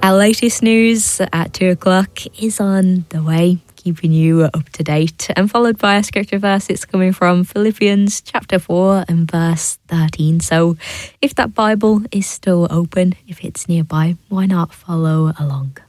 Our latest news at 2 o'clock is on the way, keeping you up to date, and followed by a scripture verse. It's coming from Philippians chapter 4 and verse 13. So if that Bible is still open, if it's nearby, why not follow along?